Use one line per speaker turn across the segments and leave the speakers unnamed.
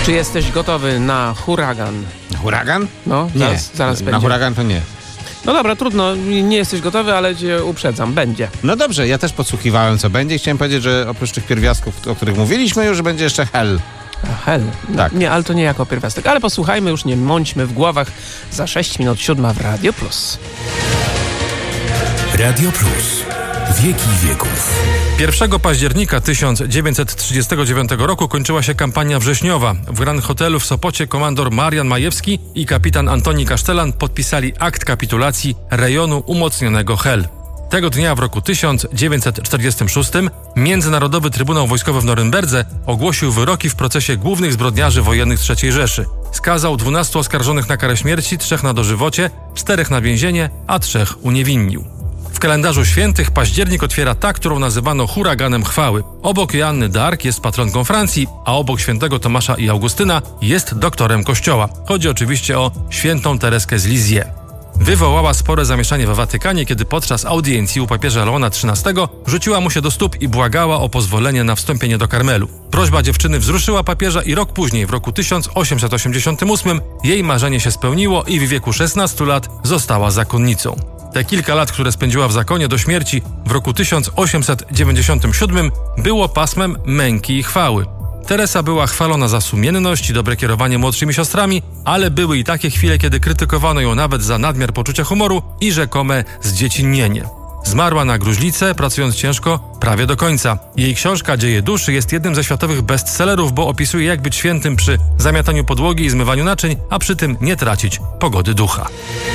Czy jesteś gotowy na huragan?
Huragan?
No,
Nie,
zaraz
na
będzie.
huragan to nie.
No dobra, trudno, nie jesteś gotowy, ale cię uprzedzam, będzie.
No dobrze, ja też podsłuchiwałem, co będzie i chciałem powiedzieć, że oprócz tych pierwiastków, o których mówiliśmy już, będzie jeszcze hell.
Hell. No,
Tak.
Nie, ale to nie jako pierwiastek. Ale posłuchajmy, już nie mąćmy w głowach. Za 6 minut 7 w Radio Plus.
Radio Plus. Wieki wieków.
1 października 1939 roku kończyła się kampania wrześniowa. W Grand Hotelu w Sopocie komandor Marian Majewski i kapitan Antoni Kasztelan podpisali akt kapitulacji rejonu umocnionego Hel. Tego dnia w roku 1946 Międzynarodowy Trybunał Wojskowy w Norymberdze ogłosił wyroki w procesie głównych zbrodniarzy wojennych III Rzeszy. Skazał 12 oskarżonych na karę śmierci, 3 na dożywocie, 4 na więzienie, a 3 uniewinnił. W kalendarzu świętych październik otwiera ta, którą nazywano huraganem chwały. Obok Joanny d'Arc jest patronką Francji, a obok świętego Tomasza i Augustyna jest doktorem kościoła. Chodzi oczywiście o świętą Tereskę z Lisieux. Wywołała spore zamieszanie w Watykanie, kiedy podczas audiencji u papieża Leona XIII rzuciła mu się do stóp i błagała o pozwolenie na wstąpienie do Karmelu. Prośba dziewczyny wzruszyła papieża i rok później, w roku 1888, jej marzenie się spełniło i w wieku 16 lat została zakonnicą. Te kilka lat, które spędziła w zakonie do śmierci w roku 1897 było pasmem męki i chwały. Teresa była chwalona za sumienność i dobre kierowanie młodszymi siostrami, ale były i takie chwile, kiedy krytykowano ją nawet za nadmiar poczucia humoru i rzekome zdziecinnienie. Zmarła na gruźlicę, pracując ciężko prawie do końca. Jej książka Dzieje duszy jest jednym ze światowych bestsellerów, bo opisuje, jak być świętym przy zamiataniu podłogi i zmywaniu naczyń, a przy tym nie tracić pogody ducha.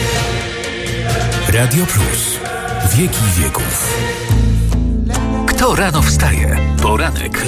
Radio Plus. Wieki wieków. Kto rano wstaje? Poranek